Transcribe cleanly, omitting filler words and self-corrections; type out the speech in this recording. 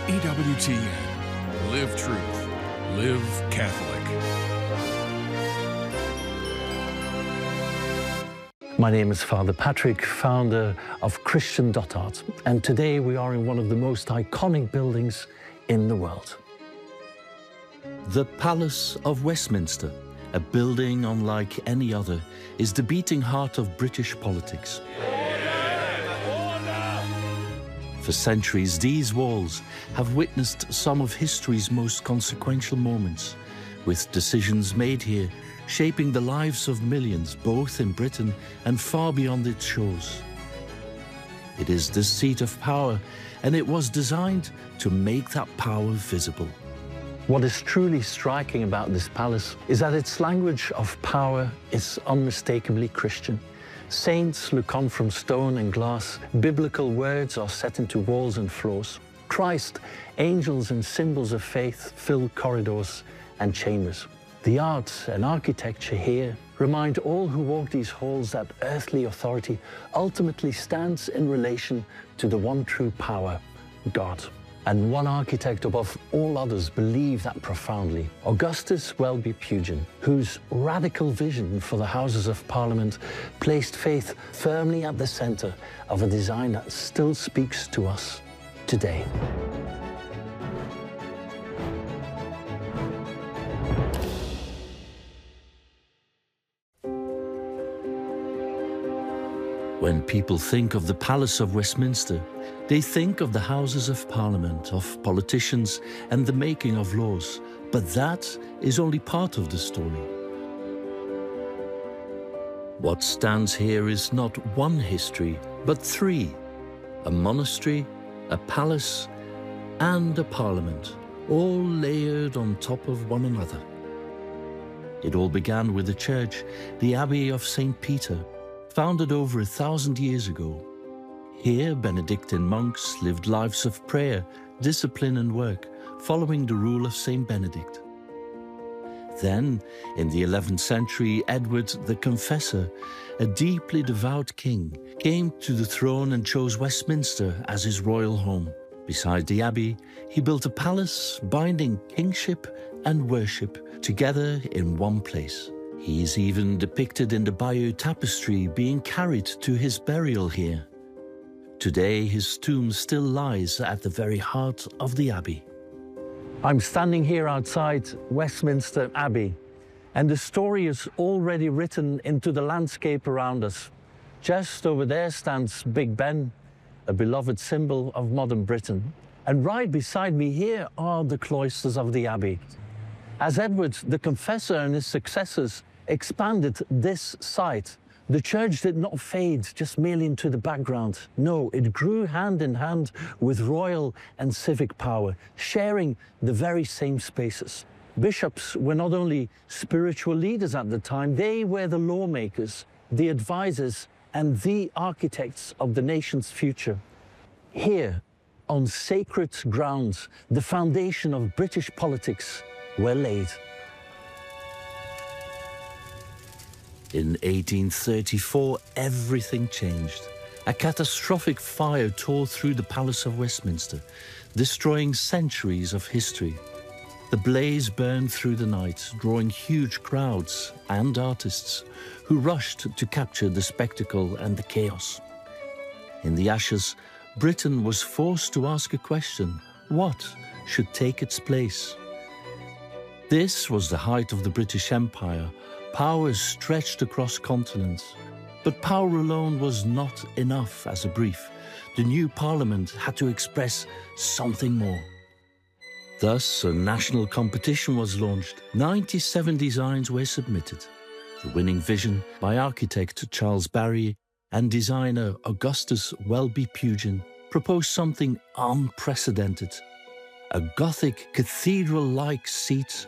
EWTN. Live truth. Live Catholic. My name is Father Patrick, founder of Christian.art, and today we are in one of the most iconic buildings in the world. The Palace of Westminster, a building unlike any other, is the beating heart of British politics. For centuries, these walls have witnessed some of history's most consequential moments, with decisions made here shaping the lives of millions, both in Britain and far beyond its shores. It is the seat of power, and it was designed to make that power visible. What is truly striking about this palace is that its language of power is unmistakably Christian. Saints look on from stone and glass, biblical words are set into walls and floors. Christ, angels and symbols of faith fill corridors and chambers. The art and architecture here remind all who walk these halls that earthly authority ultimately stands in relation to the one true power, God. And one architect above all others believed that profoundly, Augustus Welby Pugin, whose radical vision for the Houses of Parliament placed faith firmly at the centre of a design that still speaks to us today. When people think of the Palace of Westminster, they think of the Houses of Parliament, of politicians and the making of laws. But that is only part of the story. What stands here is not one history, but three: a monastery, a palace, and a parliament, all layered on top of one another. It all began with the church, the Abbey of St. Peter, founded over 1,000 years ago. Here, Benedictine monks lived lives of prayer, discipline and work, following the rule of Saint Benedict. Then, in the 11th century, Edward the Confessor, a deeply devout king, came to the throne and chose Westminster as his royal home. Beside the abbey, he built a palace binding kingship and worship together in one place. He is even depicted in the Bayeux tapestry being carried to his burial here. Today, his tomb still lies at the very heart of the abbey. I'm standing here outside Westminster Abbey, and the story is already written into the landscape around us. Just over there stands Big Ben, a beloved symbol of modern Britain. And right beside me here are the cloisters of the abbey. As Edward the Confessor and his successors expanded this site, the church did not fade just merely into the background. No, it grew hand in hand with royal and civic power, sharing the very same spaces. Bishops were not only spiritual leaders at the time, they were the lawmakers, the advisors, and the architects of the nation's future. Here, on sacred grounds, the foundation of British politics were laid. In 1834, everything changed. A catastrophic fire tore through the Palace of Westminster, destroying centuries of history. The blaze burned through the night, drawing huge crowds and artists who rushed to capture the spectacle and the chaos. In the ashes, Britain was forced to ask a question: what should take its place? This was the height of the British Empire. Power stretched across continents. But power alone was not enough as a brief. The new Parliament had to express something more. Thus, a national competition was launched. 97 designs were submitted. The winning vision, by architect Charles Barry and designer Augustus Welby Pugin, proposed something unprecedented: a Gothic cathedral-like seat